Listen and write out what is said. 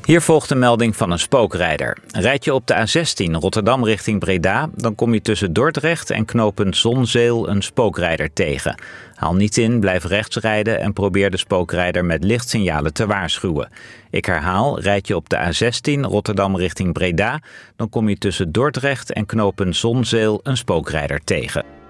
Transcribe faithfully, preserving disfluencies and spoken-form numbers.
Hier volgt een melding van een spookrijder. Rijd je op de A zestien Rotterdam richting Breda, dan kom je tussen Dordrecht en knooppunt Zonzeel een spookrijder tegen. Haal niet in, blijf rechts rijden en probeer de spookrijder met lichtsignalen te waarschuwen. Ik herhaal, rijd je op de A zestien Rotterdam richting Breda, dan kom je tussen Dordrecht en knooppunt Zonzeel een spookrijder tegen.